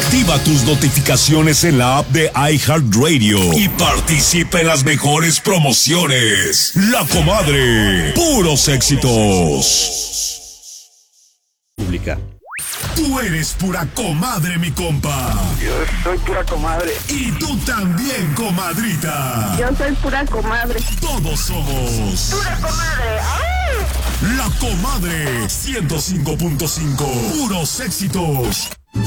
Activa tus notificaciones en la app de iHeartRadio y participa en las mejores promociones. La Comadre, puros éxitos. Pública. Tú eres pura comadre, mi compa. Yo soy pura comadre. Y tú también, comadrita. Yo soy pura comadre. Todos somos Pura comadre. ¡Ay! La Comadre 105.5. Puros éxitos.